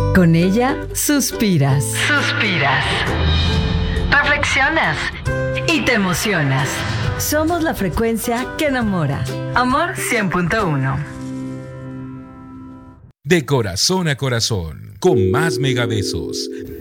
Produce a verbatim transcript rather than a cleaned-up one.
Con ella suspiras. Suspiras. Reflexionas. Y te emocionas. Somos la frecuencia que enamora. Amor cien punto uno. De corazón a corazón, con más megabesos.